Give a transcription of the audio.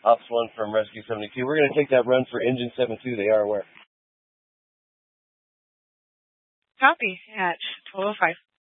Ops 1 from Rescue 72. We're going to take that run for Engine 72. They are aware. Copy at 12:05.